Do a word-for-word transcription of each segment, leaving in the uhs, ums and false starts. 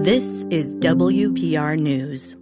This is W P R News.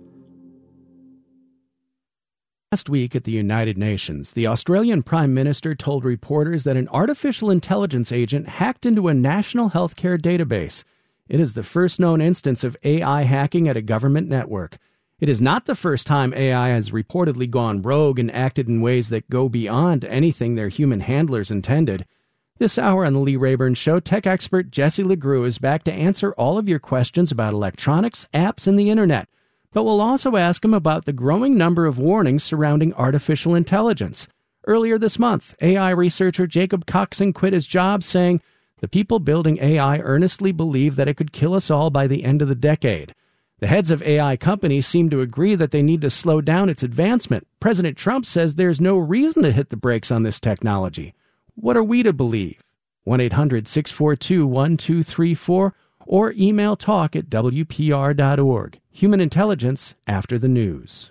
Last week at the United Nations, the Australian Prime Minister told reporters that an artificial intelligence agent hacked into a national healthcare database. It is the first known instance of A I hacking at a government network. It is not the first time A I has reportedly gone rogue and acted in ways that go beyond anything their human handlers intended. This hour on the Lee Rayburn Show, tech expert Jesse LeGroux is back to answer all of your questions about electronics, apps, and the internet. But we'll also ask him about the growing number of warnings surrounding artificial intelligence. Earlier this month, A I researcher Jacob Coxon quit his job, saying, "The people building A I earnestly believe that it could kill us all by the end of the decade." The heads of A I companies seem to agree that they need to slow down its advancement. President Trump says there's no reason to hit the brakes on this technology. What are we to believe? one eight hundred six four two one two three four or email talk at W P R dot org. Human Intelligence after the news.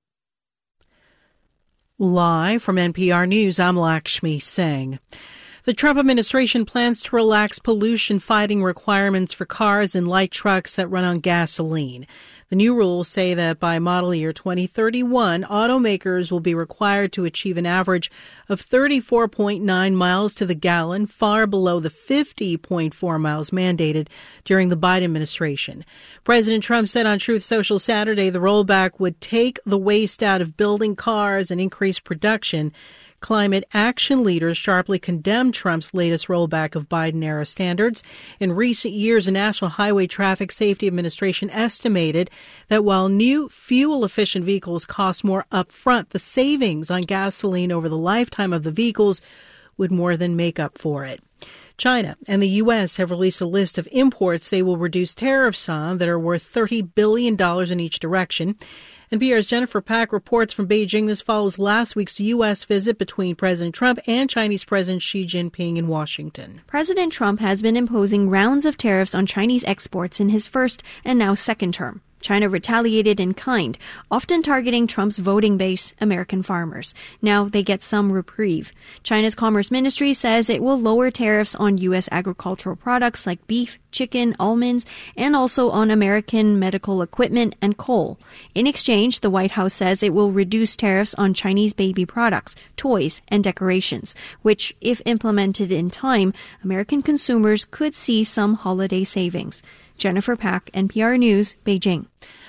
Live from N P R News, I'm Lakshmi Singh. The Trump administration plans to relax pollution-fighting requirements for cars and light trucks that run on gasoline. The new rules say that by model year twenty thirty-one, automakers will be required to achieve an average of thirty-four point nine miles to the gallon, far below the fifty point four miles mandated during the Biden administration. President Trump said on Truth Social Saturday the rollback would take the waste out of building cars and increase production. Climate action leaders sharply condemned Trump's latest rollback of Biden-era standards. In recent years, the National Highway Traffic Safety Administration estimated that while new fuel-efficient vehicles cost more upfront, the savings on gasoline over the lifetime of the vehicles would more than make up for it. China and the U S have released a list of imports they will reduce tariffs on that are worth thirty billion dollars in each direction. N P R's Jennifer Pack reports from Beijing. This follows last week's U S visit between President Trump and Chinese President Xi Jinping in Washington. President Trump has been imposing rounds of tariffs on Chinese exports in his first and now second term. China retaliated in kind, often targeting Trump's voting base, American farmers. Now they get some reprieve. China's Commerce Ministry says it will lower tariffs on U S agricultural products like beef, chicken, almonds, and also on American medical equipment and coal. In exchange, the White House says it will reduce tariffs on Chinese baby products, toys, and decorations, which, if implemented in time, American consumers could see some holiday savings. Jennifer Pack, N P R News, Beijing.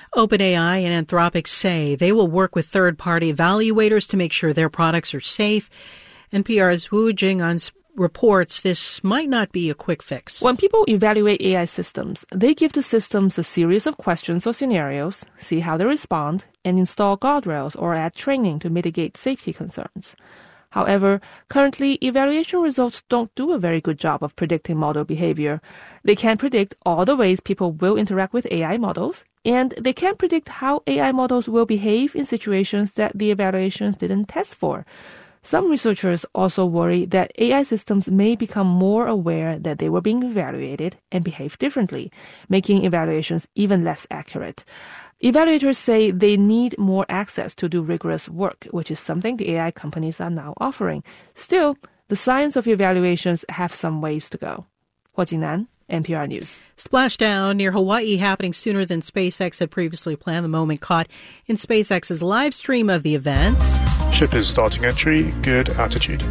OpenAI and Anthropic say they will work with third-party evaluators to make sure their products are safe. N P R's Wu Jing'an reports this might not be a quick fix. When people evaluate A I systems, they give the systems a series of questions or scenarios, see how they respond, and install guardrails or add training to mitigate safety concerns. However, currently, evaluation results don't do a very good job of predicting model behavior. They can't predict all the ways people will interact with A I models, and they can't predict how A I models will behave in situations that the evaluations didn't test for. Some researchers also worry that A I systems may become more aware that they were being evaluated and behave differently, making evaluations even less accurate. Evaluators say they need more access to do rigorous work, which is something the A I companies are now offering. Still, the science of evaluations have some ways to go. Hua Jingnan, N P R News. Splashdown near Hawaii happening sooner than SpaceX had previously planned. The moment caught in SpaceX's live stream of the event. Ship is starting entry, good altitude.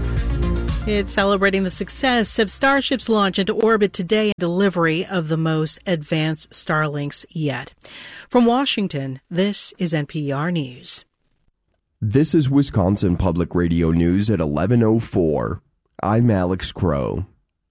It's celebrating the success of Starship's launch into orbit today and delivery of the most advanced Starlinks yet. From Washington, this is N P R News. This is Wisconsin Public Radio News at eleven oh four. I'm Alex Crow.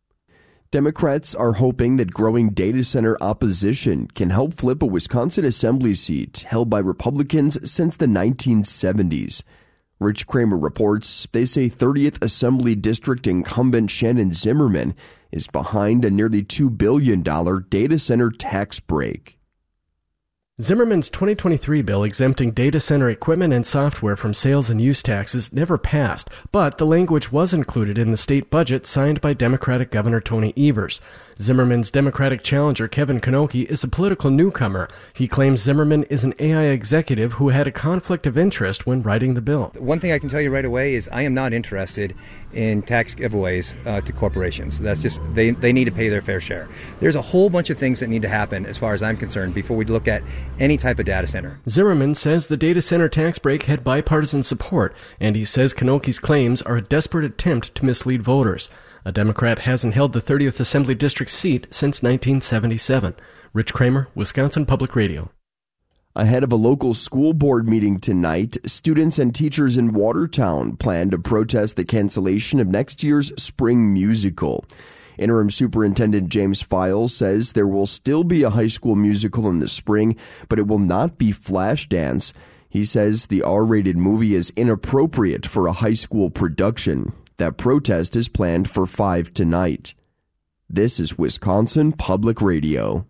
Democrats are hoping that growing data center opposition can help flip a Wisconsin assembly seat held by Republicans since the nineteen seventies. Rich Kramer reports they say thirtieth Assembly District incumbent Shannon Zimmerman is behind a nearly two billion dollars data center tax break. Zimmerman's twenty twenty-three bill exempting data center equipment and software from sales and use taxes never passed, but the language was included in the state budget signed by Democratic Governor Tony Evers. Zimmerman's Democratic challenger Kevin Knoche is a political newcomer. He claims Zimmerman is an A I executive who had a conflict of interest when writing the bill. One thing I can tell you right away is I am not interested in tax giveaways uh, to corporations. That's just, they, they need to pay their fair share. There's a whole bunch of things that need to happen as far as I'm concerned before we look at any type of data center. Zimmerman says the data center tax break had bipartisan support, and he says Knoche's claims are a desperate attempt to mislead voters. A Democrat hasn't held the thirtieth Assembly District seat since nineteen seventy-seven. Rich Kramer, Wisconsin Public Radio. Ahead of a local school board meeting tonight, students and teachers in Watertown plan to protest the cancellation of next year's spring musical. Interim Superintendent James Files says there will still be a high school musical in the spring, but it will not be Flashdance. He says the R-rated movie is inappropriate for a high school production. That protest is planned for five tonight. This is Wisconsin Public Radio.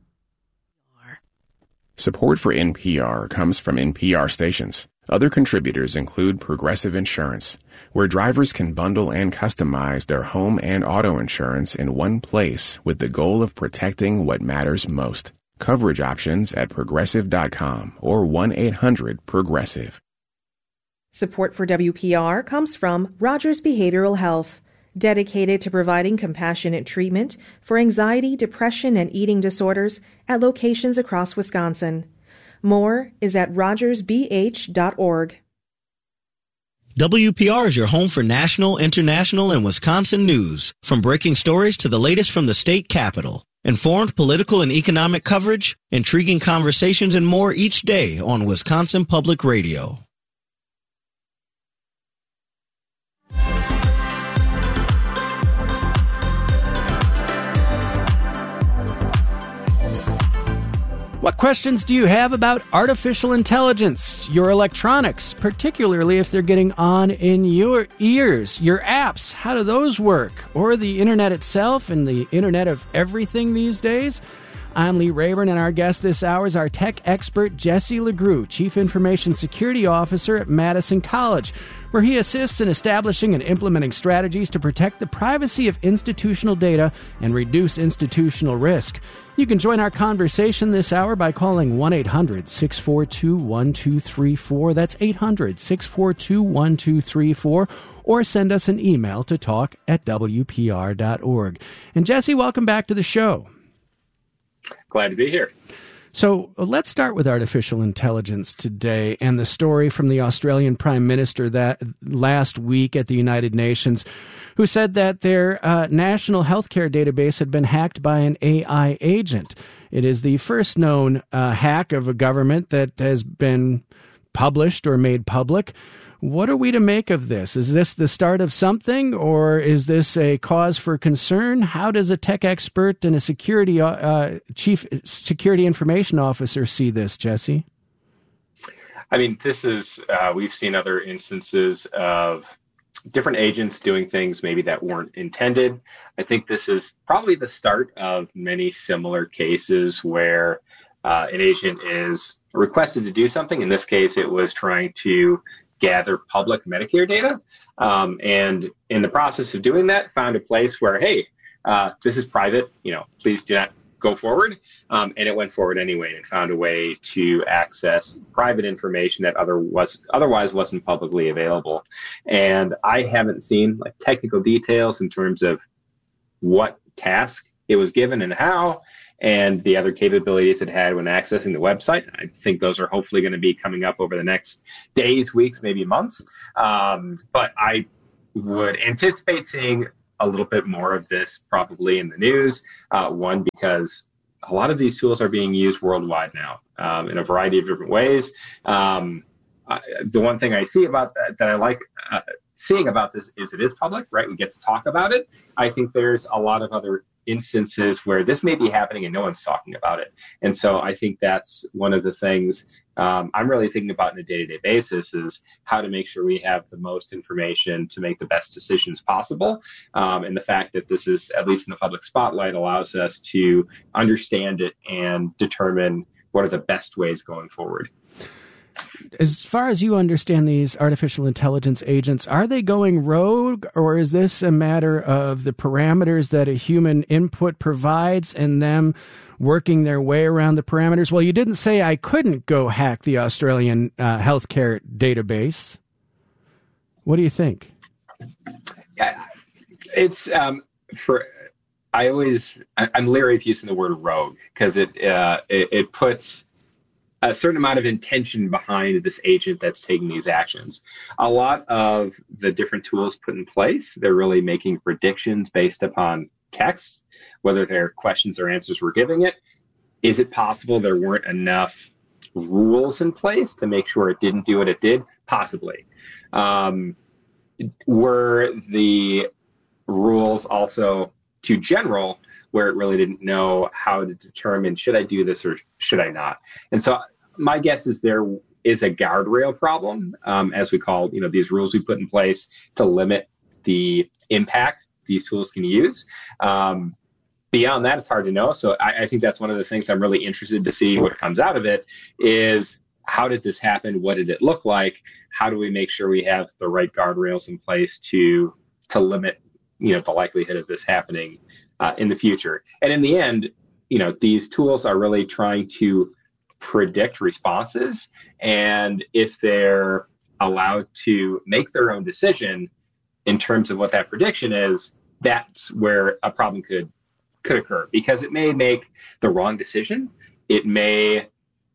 Support for N P R comes from N P R stations. Other contributors include Progressive Insurance, where drivers can bundle and customize their home and auto insurance in one place with the goal of protecting what matters most. Coverage options at progressive dot com or one eight hundred progressive. Support for W P R comes from Rogers Behavioral Health, dedicated to providing compassionate treatment for anxiety, depression, and eating disorders at locations across Wisconsin. More is at rogers b h dot org. W P R is your home for national, international, and Wisconsin news, from breaking stories to the latest from the state capitol. Informed political and economic coverage, intriguing conversations, and more each day on Wisconsin Public Radio. What questions do you have about artificial intelligence, your electronics, particularly if they're getting on in your ears, your apps? How do those work? Or the internet itself and the internet of everything these days? I'm Lee Rayburn, and our guest this hour is our tech expert, Jesse LeGroux, Chief Information Security Officer at Madison College, where he assists in establishing and implementing strategies to protect the privacy of institutional data and reduce institutional risk. You can join our conversation this hour by calling one eight hundred six four two one two three four. That's eight hundred six four two one two three four. Or send us an email to talk at w p r dot org. And Jesse, welcome back to the show. Glad to be here. So let's start with artificial intelligence today and the story from the Australian Prime Minister that last week at the United Nations, who said that their uh, national healthcare database had been hacked by an A I agent. It is the first known uh, hack of a government that has been published or made public. What are we to make of this? Is this the start of something, or is this a cause for concern? How does a tech expert and a security uh, chief security information officer see this, Jesse? I mean, this is, uh, we've seen other instances of different agents doing things maybe that weren't intended. I think this is probably the start of many similar cases where uh, an agent is requested to do something. In this case, it was trying to gather public Medicare data, um, and in the process of doing that, found a place where, hey, uh, this is private, you know, please do not go forward, um, and it went forward anyway and found a way to access private information that other was otherwise wasn't publicly available. And I haven't seen like technical details in terms of what task it was given and how, and the other capabilities it had when accessing the website. I think those are hopefully going to be coming up over the next days, weeks, maybe months. Um, but I would anticipate seeing a little bit more of this probably in the news. Uh, one, because a lot of these tools are being used worldwide now um, in a variety of different ways. Um, I, the one thing I see about that, that I like uh, seeing about this is it is public, right? We get to talk about it. I think there's a lot of other instances where this may be happening and no one's talking about it. And so I think that's one of the things um, I'm really thinking about on a day-to-day basis is how to make sure we have the most information to make the best decisions possible. Um, and the fact that this is, at least in the public spotlight, allows us to understand it and determine what are the best ways going forward. As far as you understand these artificial intelligence agents, are they going rogue, or is this a matter of the parameters that a human input provides and them working their way around the parameters? Well, you didn't say I couldn't go hack the Australian uh, healthcare database. What do you think? Yeah, it's um, for. I always I, I'm leery of using the word rogue because it, uh, it it puts a certain amount of intention behind this agent that's taking these actions. A lot of the different tools put in place, they're really making predictions based upon text, whether they're questions or answers we're giving it. Is it possible there weren't enough rules in place to make sure it didn't do what it did? Possibly. Um, were the rules also too general, where it really didn't know how to determine, should I do this or should I not? And so my guess is there is a guardrail problem, um, as we call, you know, these rules we put in place to limit the impact these tools can use. Um, beyond that, it's hard to know. So I, I think that's one of the things I'm really interested to see what comes out of it is, how did this happen? What did it look like? How do we make sure we have the right guardrails in place to to limit, you know, the likelihood of this happening Uh, in the future? And in the end, you know, these tools are really trying to predict responses. And if they're allowed to make their own decision in terms of what that prediction is, that's where a problem could could occur, because it may make the wrong decision. It may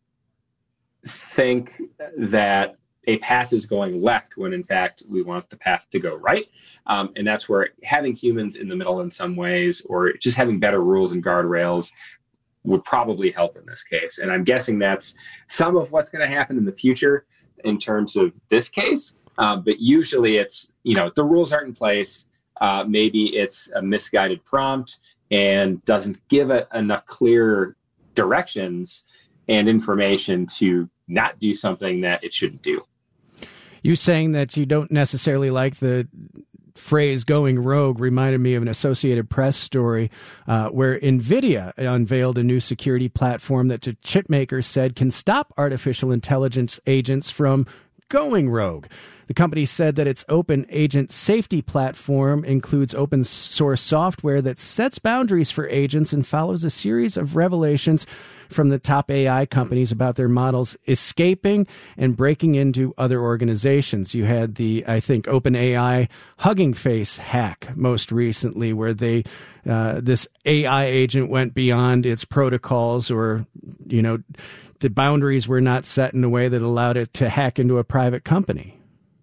think that a path is going left when in fact we want the path to go right. Um, and that's where having humans in the middle in some ways, or just having better rules and guardrails, would probably help in this case. And I'm guessing that's some of what's going to happen in the future in terms of this case. Uh, but usually it's, you know, the rules aren't in place. Uh, maybe it's a misguided prompt and doesn't give it enough clear directions and information to not do something that it shouldn't do. You saying that you don't necessarily like the phrase going rogue reminded me of an Associated Press story uh, where NVIDIA unveiled a new security platform that the chip makers said can stop artificial intelligence agents from going rogue. The company said that its open agent safety platform includes open source software that sets boundaries for agents and follows a series of revelations from the top A I companies about their models escaping and breaking into other organizations. You had the, I think, OpenAI Hugging Face hack most recently, where they uh, this A I agent went beyond its protocols, or, you know, the boundaries were not set in a way that allowed it to hack into a private company.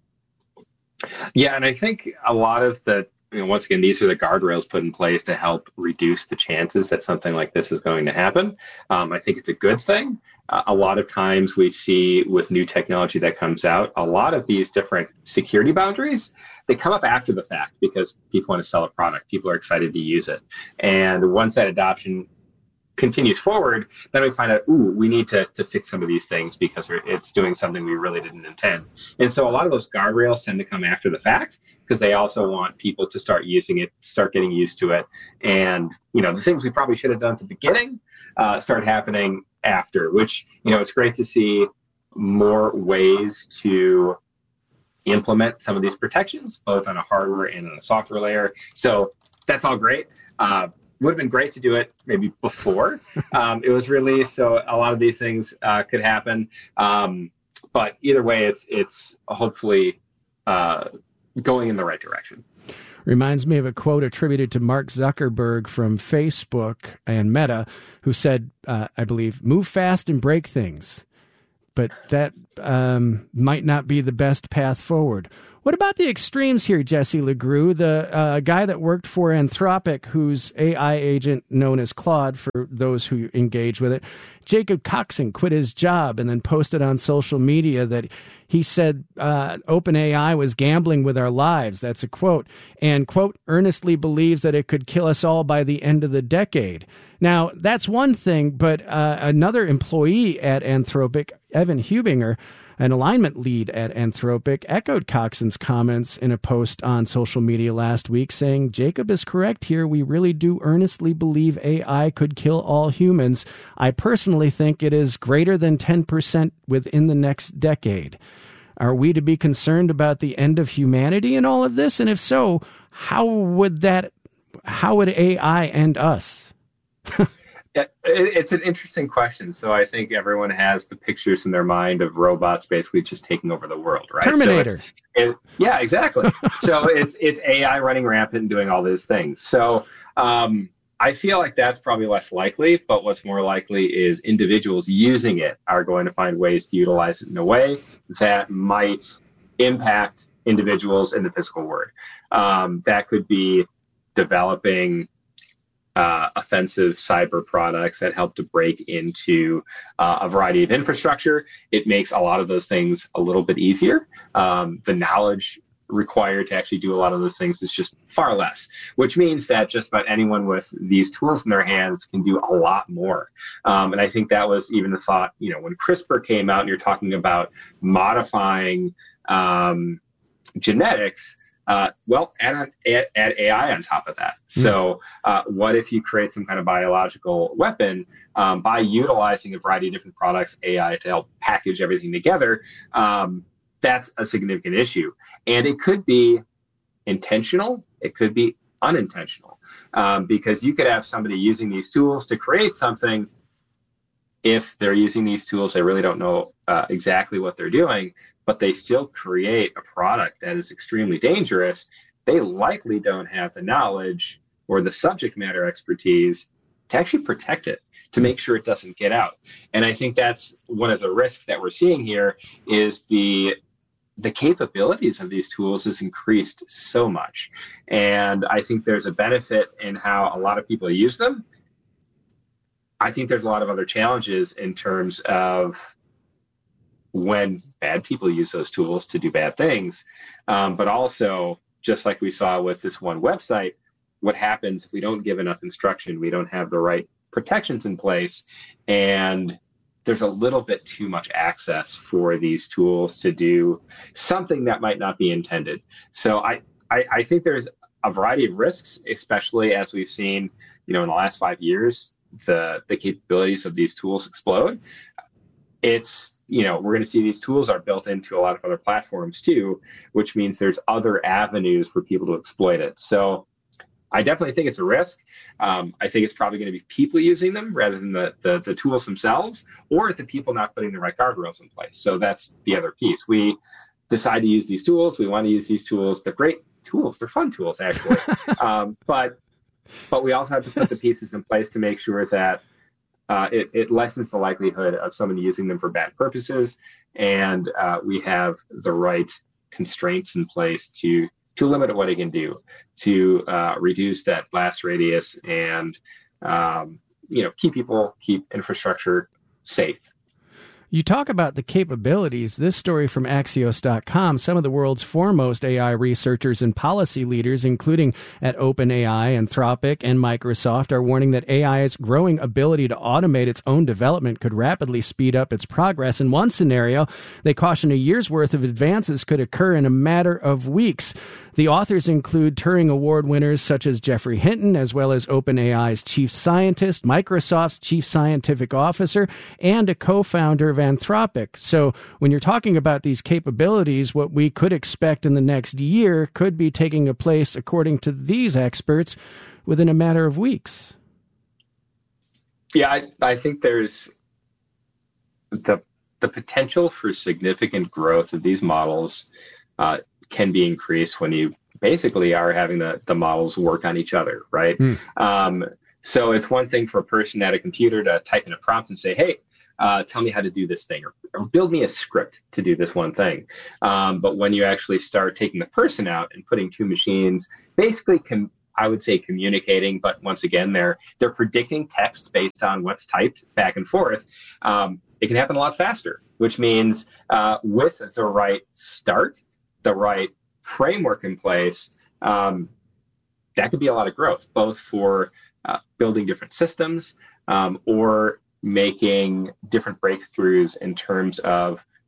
Yeah, and I think a lot of the, you know, once again, these are the guardrails put in place to help reduce the chances that something like this is going to happen. Um, I think it's a good thing. Uh, a lot of times we see with new technology that comes out, a lot of these different security boundaries, they come up after the fact because people want to sell a product. People are excited to use it. And once that adoption continues forward, then we find out, ooh, we need to, to fix some of these things because it's doing something we really didn't intend. And so a lot of those guardrails tend to come after the fact because they also want people to start using it, start getting used to it. And, you know, the things we probably should have done at the beginning uh, start happening after, which, you know, it's great to see more ways to implement some of these protections, both on a hardware and on a software layer. So that's all great. Uh, would have been great to do it maybe before um, it was released, so a lot of these things uh, could happen. Um, but either way, it's it's hopefully uh, going in the right direction. Reminds me of a quote attributed to Mark Zuckerberg from Facebook and Meta, who said, uh, I believe, "Move fast and break things." But that um, might not be the best path forward. What about the extremes here, Jesse LeGroux, the uh, guy that worked for Anthropic, whose A I agent known as Claude, for those who engage with it, Jacob Coxon, quit his job and then posted on social media that he said uh, OpenAI was gambling with our lives. That's a quote. And, quote, earnestly believes that it could kill us all by the end of the decade. Now, that's one thing, but uh, another employee at Anthropic, Evan Hubinger, An alignment lead at Anthropic echoed Coxon's comments in a post on social media last week, saying, "Jacob is correct here. We really do earnestly believe A I could kill all humans. I personally think it is greater than ten percent within the next decade." Are we to be concerned about the end of humanity in all of this? And if so, how would that, how would A I end us? It's an interesting question. So I think everyone has the pictures in their mind of robots basically just taking over the world, right? Terminator. So it, yeah, exactly. So it's it's A I running rampant and doing all those things. So um, I feel like that's probably less likely, but what's more likely is individuals using it are going to find ways to utilize it in a way that might impact individuals in the physical world. Um, that could be developing uh, offensive cyber products that help to break into uh, a variety of infrastructure. It makes a lot of those things a little bit easier. Um, the knowledge required to actually do a lot of those things is just far less, which means that just about anyone with these tools in their hands can do a lot more. Um, and I think that was even the thought, you know, when CRISPR came out and you're talking about modifying um, genetics, uh, well, add, add, add A I on top of that. Mm. So uh, what if you create some kind of biological weapon um, by utilizing a variety of different products, A I, to help package everything together? Um, That's a significant issue. And it could be intentional. It could be unintentional. Um, because you could have somebody using these tools to create something. If they're using these tools, they really don't know uh, exactly what they're doing, but they still create a product that is extremely dangerous. They likely don't have the knowledge or the subject matter expertise to actually protect it, to make sure it doesn't get out. And I think that's one of the risks that we're seeing here is the the capabilities of these tools has increased so much. And I think there's a benefit in how a lot of people use them. I think there's a lot of other challenges in terms of when bad people use those tools to do bad things. Um, but also, just like we saw with this one website, what happens if we don't give enough instruction, we don't have the right protections in place, and there's a little bit too much access for these tools to do something that might not be intended. So I, I, I think there's a variety of risks, especially as we've seen, you know, in the last five years, the, the capabilities of these tools explode. It's, you know, we're going to see these tools are built into a lot of other platforms too, which means there's other avenues for people to exploit it. So I definitely think it's a risk. Um, I think it's probably going to be people using them rather than the, the, the tools themselves, or the people not putting the right guardrails in place. So that's the other piece. We decide to use these tools. We want to use these tools. They're great tools. They're fun tools, actually. um, but but we also have to put the pieces in place to make sure that uh, it, it lessens the likelihood of someone using them for bad purposes. And uh, we have the right constraints in place to to limit what it can do, to uh, reduce that blast radius and, um, you know, keep people, keep infrastructure safe. You talk about the capabilities. This story from Axios dot com, some of the world's foremost A I researchers and policy leaders, including at OpenAI, Anthropic, and Microsoft, are warning that A I's growing ability to automate its own development could rapidly speed up its progress. In one scenario, they caution a year's worth of advances could occur in a matter of weeks. The authors include Turing Award winners such as Geoffrey Hinton, as well as OpenAI's chief scientist, Microsoft's chief scientific officer, and a co-founder of Anthropic. So when you're talking about these capabilities, what we could expect in the next year could be taking place, according to these experts, within a matter of weeks. Yeah, I, I think there's the the potential for significant growth of these models uh, can be increased when you basically are having the, the models work on each other, right? Mm. Um, so it's one thing for a person at a computer to type in a prompt and say, hey, uh, tell me how to do this thing, or, or build me a script to do this one thing. Um, but when you actually start taking the person out and putting two machines, basically, com- I would say communicating, but once again, they're they're predicting text based on what's typed back and forth. Um, it can happen a lot faster, which means uh, with the right start, the right framework in place, um, that could be a lot of growth, both for uh, building different systems um, or making different breakthroughs in terms of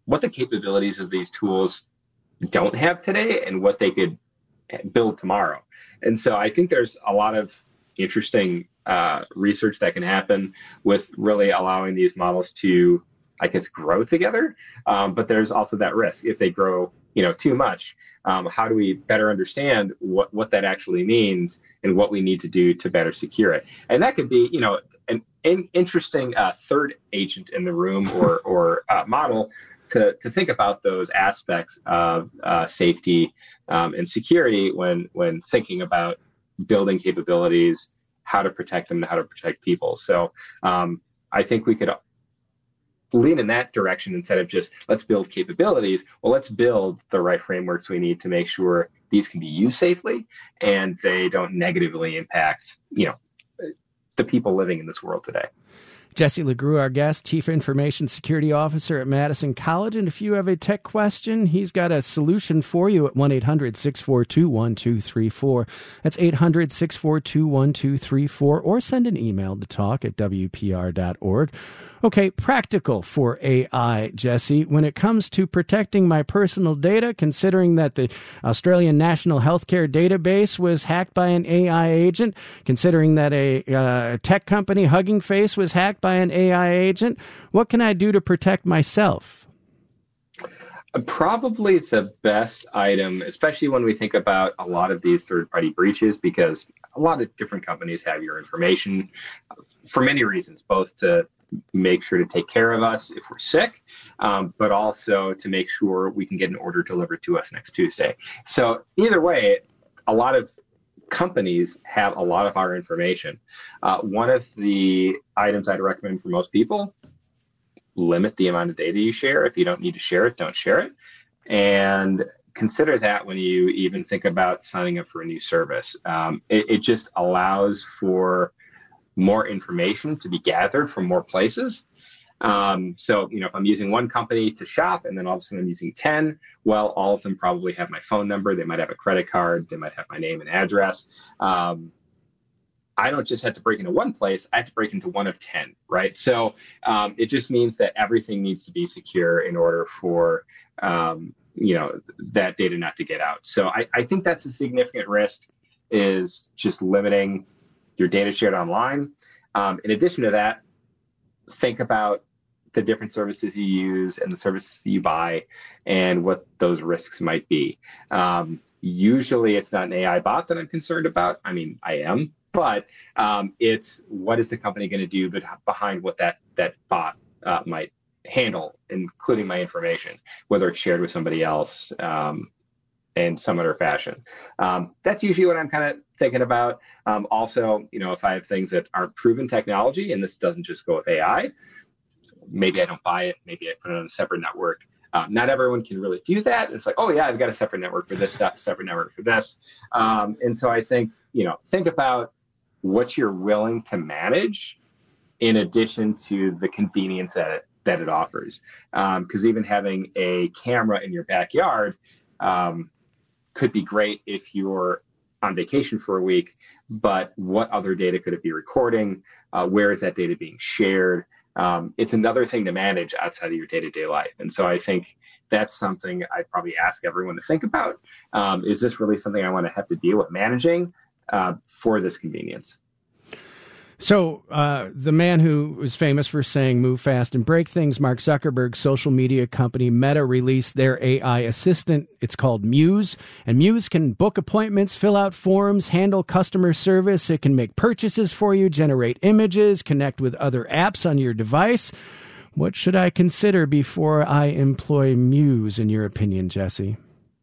what the capabilities of these tools don't have today and what they could build tomorrow. And so I think there's a lot of interesting uh, research that can happen with really allowing these models to, I guess, grow together. Um, but there's also that risk if they grow, you know, too much. Um, how do we better understand what, what that actually means and what we need to do to better secure it? And that could be, you know, an, an interesting uh, third agent in the room or or uh, model to to think about those aspects of uh, safety um, and security when when thinking about building capabilities, how to protect them, and how to protect people. So um, I think we could lean in that direction instead of just let's build capabilities. Well, let's build the right frameworks we need to make sure these can be used safely and they don't negatively impact, you know, the people living in this world today. Jesse LeGroux, our guest, Chief Information Security Officer at Madison College. And if you have a tech question, he's got a solution for you at one eight hundred six four two one two three four. That's eight hundred six four two one two three four, or send an email to talk at W P R dot org. Okay, practical for A I, Jesse. When it comes to protecting my personal data, considering that the Australian National Healthcare Database was hacked by an A I agent, considering that a uh, tech company, Hugging Face, was hacked by an A I agent, what can I do to protect myself? Probably the best item, especially when we think about a lot of these third-party breaches, because a lot of different companies have your information for many reasons, both to make sure to take care of us if we're sick, um, but also to make sure we can get an order delivered to us next Tuesday. So either way, a lot of companies have a lot of our information. Uh, one of the items I'd recommend for most people, limit the amount of data you share. If you don't need to share it, don't share it. And consider that when you even think about signing up for a new service. Um, it, it just allows for more information to be gathered from more places. Um, so, you know, if I'm using one company to shop and then all of a sudden I'm using ten, well, all of them probably have my phone number. They might have a credit card. They might have my name and address. Um, I don't just have to break into one place. I have to break into one of ten, right? So um, it just means that everything needs to be secure in order for, um, you know, that data not to get out. So I, I think that's a significant risk, is just limiting your data shared online. Um, in addition to that, think about the different services you use and the services you buy and what those risks might be. Um, usually it's not an A I bot that I'm concerned about. I mean, I am, but um, it's what is the company going to do behind what that, that bot uh, might handle, including my information, whether it's shared with somebody else um, in some other fashion. Um, that's usually what I'm kind of thinking about. Um, also, you know, if I have things that aren't proven technology, and this doesn't just go with A I, maybe I don't buy it, maybe I put it on a separate network. Um, not everyone can really do that. It's like, oh yeah, I've got a separate network for this stuff, separate network for this. Um, and so I think, you know, think about what you're willing to manage in addition to the convenience that it, that it offers. Because um, even having a camera in your backyard um, could be great if you're on vacation for a week, but what other data could it be recording? Uh, where is that data being shared? Um, it's another thing to manage outside of your day-to-day life. And so I think that's something I'd probably ask everyone to think about. Um, is this really something I want to have to deal with managing uh, for this convenience? So uh, the man who was famous for saying move fast and break things, Mark Zuckerberg's social media company Meta released their A I assistant. It's called Muse, and Muse can book appointments, fill out forms, handle customer service. It can make purchases for you, generate images, connect with other apps on your device. What should I consider before I employ Muse, in your opinion, Jesse?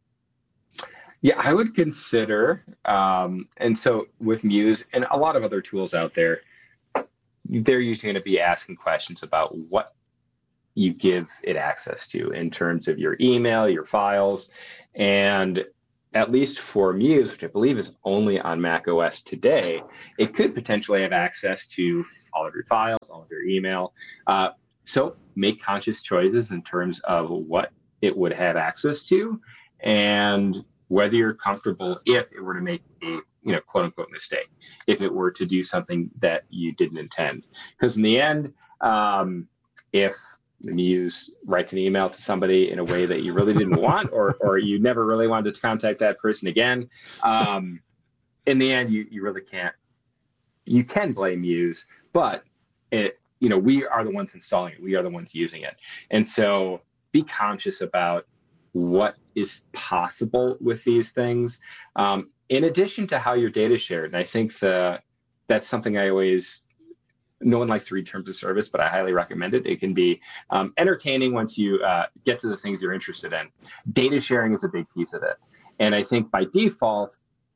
Yeah, I would consider, um, and so with Muse and a lot of other tools out there, they're usually going to be asking questions about what you give it access to in terms of your email, your files, and at least for Muse, which I believe is only on macOS today, it could potentially have access to all of your files, all of your email. Uh, so make conscious choices in terms of what it would have access to and whether you're comfortable if it were to make a, you know, quote unquote mistake, if it were to do something that you didn't intend. Because in the end, um, if Muse writes an email to somebody in a way that you really didn't want, or or you never really wanted to contact that person again. Um, in the end, you, you really can't. You can blame Muse, but it, you know, we are the ones installing it. We are the ones using it. And so be conscious about what is possible with these things, um, in addition to how your data is shared. And I think the, that's something I always, no one likes to read terms of service, but I highly recommend it. It can be um, entertaining once you uh, get to the things you're interested in. Data sharing is a big piece of it. And I think by default,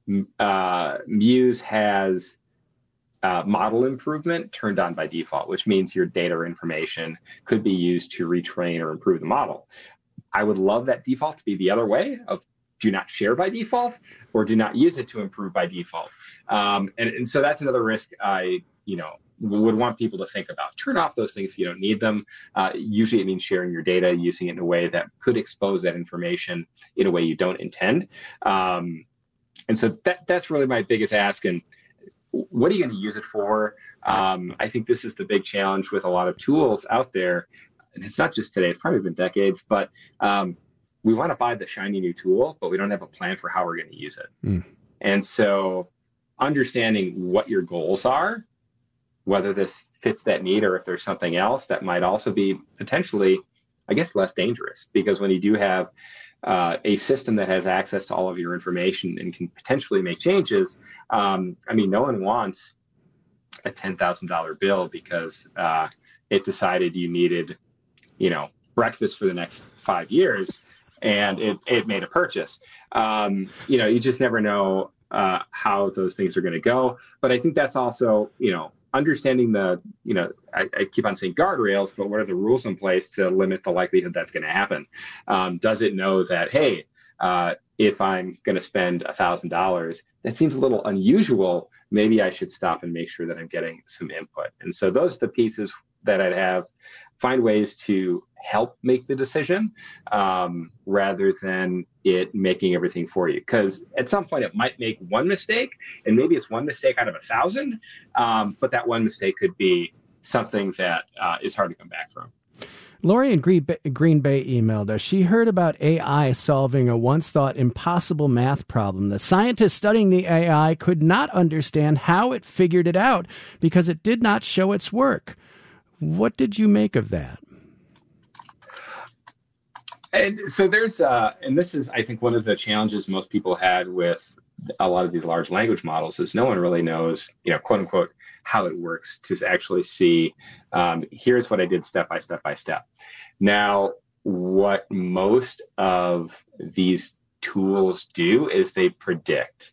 uh, Muse has Uh, model improvement turned on by default, which means your data or information could be used to retrain or improve the model. I would love that default to be the other way of do not share by default or do not use it to improve by default. Um, and, and so that's another risk I, you know, would want people to think about. Turn off those things if you don't need them. Uh, usually it means sharing your data, using it in a way that could expose that information in a way you don't intend. Um, and so that that's really my biggest ask. And what are you going to use it for? Um, I think this is the big challenge with a lot of tools out there. And it's not just today, it's probably been decades, but um, we want to buy the shiny new tool, but we don't have a plan for how we're going to use it. Mm. And so understanding what your goals are, whether this fits that need or if there's something else that might also be potentially, I guess, less dangerous. Because when you do have Uh, a system that has access to all of your information and can potentially make changes. Um, I mean, no one wants a ten thousand dollars bill because uh, it decided you needed, you know, breakfast for the next five years and it, it made a purchase. Um, you know, you just never know uh, how those things are going to go. But I think that's also, you know, understanding the, you know, I, I keep on saying guardrails, but what are the rules in place to limit the likelihood that's going to happen? Um, does it know that, hey, uh, if I'm going to spend one thousand dollars, that seems a little unusual. Maybe I should stop and make sure that I'm getting some input. And so those are the pieces that I'd have. Find ways to help make the decision um, rather than it making everything for you. Because at some point it might make one mistake, and maybe it's one mistake out of a thousand, um, but that one mistake could be something that uh, is hard to come back from. Lori in Green Bay emailed us. She heard about A I solving a once thought impossible math problem. The scientists studying the A I could not understand how it figured it out because it did not show its work. What did you make of that? And so there's, uh, and this is, I think, one of the challenges most people had with a lot of these large language models is no one really knows, you know, quote unquote, how it works to actually see, um, here's what I did step by step by step. Now, what most of these tools do is they predict.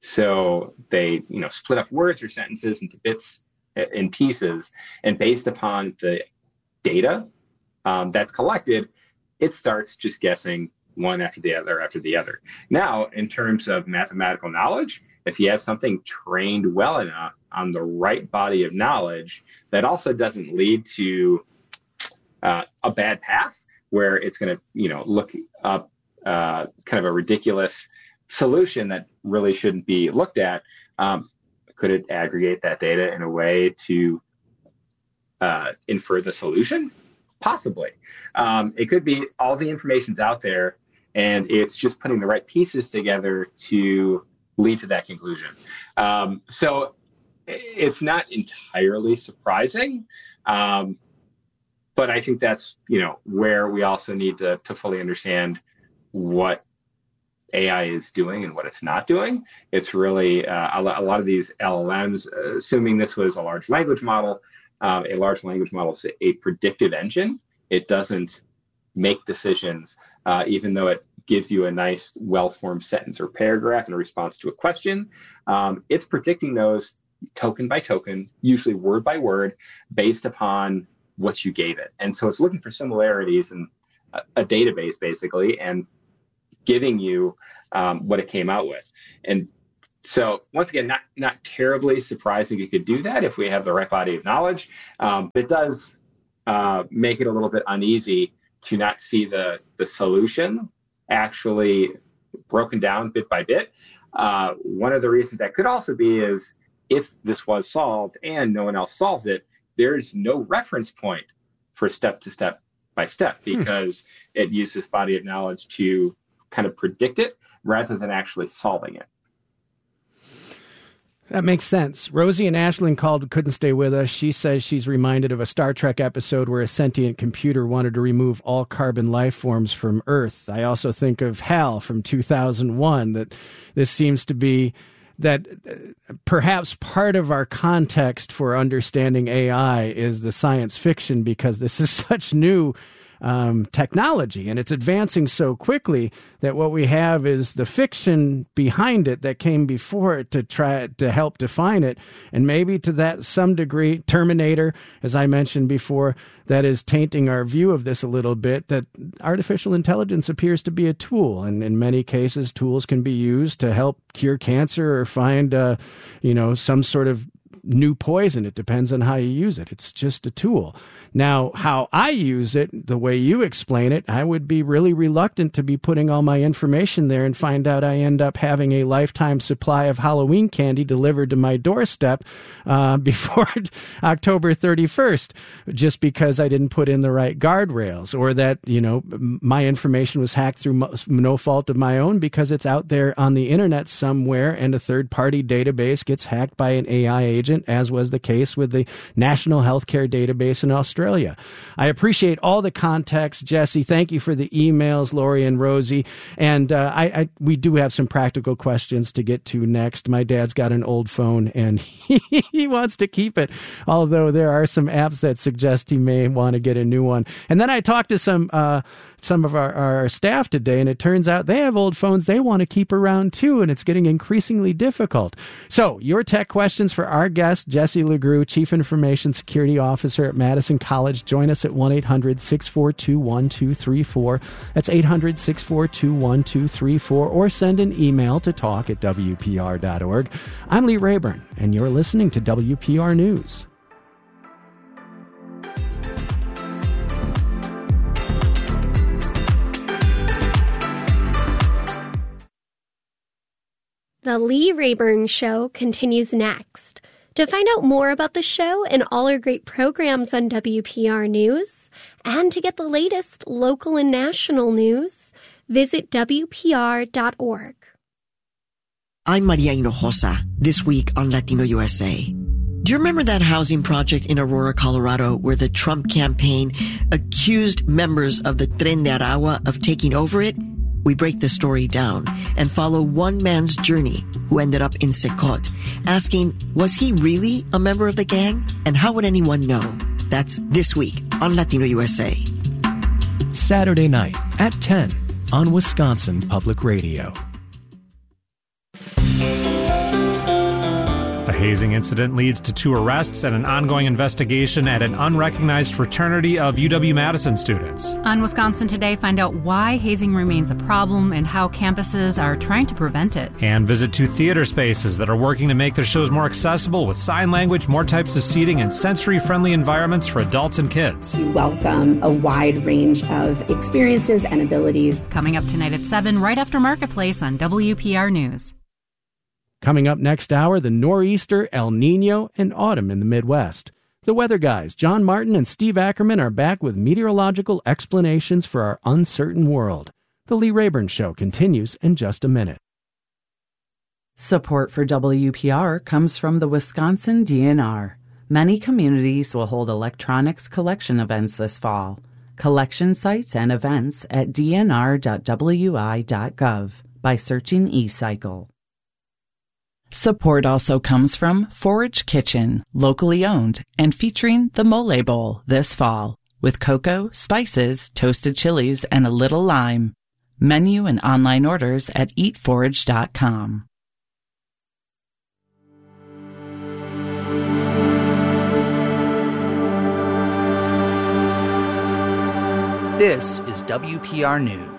So they, you know, split up words or sentences into bits and pieces, and based upon the data um, that's collected, it starts just guessing one after the other after the other. Now, in terms of mathematical knowledge, if you have something trained well enough on the right body of knowledge, that also doesn't lead to uh, a bad path where it's going to, you know, look up uh, kind of a ridiculous solution that really shouldn't be looked at. Um, could it aggregate that data in a way to uh, infer the solution? Possibly. Um, it could be all the information's out there and it's just putting the right pieces together to lead to that conclusion. Um, so it's not entirely surprising, um, but I think that's, you know, where we also need to, to fully understand what A I is doing and what it's not doing. It's really uh, a, a lot of these L L Ms, uh, assuming this was a large language model, um, a large language model is a predictive engine. It doesn't make decisions, uh, even though it gives you a nice, well-formed sentence or paragraph in response to a question. Um, it's predicting those token by token, usually word by word, based upon what you gave it. And so it's looking for similarities in a, a database, basically, and giving you um, what it came out with. And so once again, not not terribly surprising it could do that if we have the right body of knowledge. Um, but it does uh, make it a little bit uneasy to not see the, the solution actually broken down bit by bit. Uh, one of the reasons that could also be is if this was solved and no one else solved it, there's no reference point for step-to-step by step because hmm. it used this body of knowledge to kind of predict it rather than actually solving it. That makes sense. Rosie and Ashlyn called, couldn't stay with us. She says she's reminded of a Star Trek episode where a sentient computer wanted to remove all carbon life forms from Earth. I also think of HAL from two thousand one, that this seems to be that perhaps part of our context for understanding A I is the science fiction, because this is such new Um, technology, and it's advancing so quickly that what we have is the fiction behind it that came before it to try to help define it. And maybe to that some degree, Terminator, as I mentioned before, that is tainting our view of this a little bit, that artificial intelligence appears to be a tool. And in many cases, tools can be used to help cure cancer or find, uh, you know, some sort of new poison. It depends on how you use it. It's just a tool. Now, how I use it, the way you explain it, I would be really reluctant to be putting all my information there and find out I end up having a lifetime supply of Halloween candy delivered to my doorstep uh, before October thirty-first, just because I didn't put in the right guardrails, or that, you know, my information was hacked through no fault of my own because it's out there on the internet somewhere and a third-party database gets hacked by an A I agent, as was the case with the National Healthcare Database in Australia. I appreciate all the context, Jesse. Thank you for the emails, Lori and Rosie. And uh, I, I we do have some practical questions to get to next. My dad's got an old phone, and he, he wants to keep it, although there are some apps that suggest he may want to get a new one. And then I talked to some uh, some of our, our staff today, and it turns out they have old phones they want to keep around too, and it's getting increasingly difficult. So your tech questions for our guest, Jesse LeGroux, Chief Information Security Officer at Madison College. Join us at one eight hundred six four two one two three four. That's eight hundred six four two one two three four, or send an email to talk at W P R dot org. I'm Lee Rayburn, and you're listening to W P R News. The Lee Rayburn Show continues next. To find out more about the show and all our great programs on W P R News, and to get the latest local and national news, visit W P R dot org. I'm Maria Hinojosa, this week on Latino U S A. Do you remember that housing project in Aurora, Colorado, where the Trump campaign accused members of the Tren de Aragua of taking over it? We break the story down and follow one man's journey who ended up in Secot, asking, was he really a member of the gang? And how would anyone know? That's this week on Latino U S A. Saturday night at ten on Wisconsin Public Radio. A hazing incident leads to two arrests and an ongoing investigation at an unrecognized fraternity of U W-Madison students. On Wisconsin Today, find out why hazing remains a problem and how campuses are trying to prevent it. And visit two theater spaces that are working to make their shows more accessible with sign language, more types of seating, and sensory-friendly environments for adults and kids. We welcome a wide range of experiences and abilities. Coming up tonight at seven, right after Marketplace on W P R News. Coming up next hour, the nor'easter, El Nino, and autumn in the Midwest. The weather guys, John Martin and Steve Ackerman, are back with meteorological explanations for our uncertain world. The Lee Rayburn Show continues in just a minute. Support for W P R comes from the Wisconsin D N R. Many communities will hold electronics collection events this fall. Collection sites and events at d n r dot w i dot gov by searching eCycle. Support also comes from Forage Kitchen, locally owned and featuring the Mole Bowl this fall, with cocoa, spices, toasted chilies, and a little lime. Menu and online orders at eat forage dot com. This is W P R News.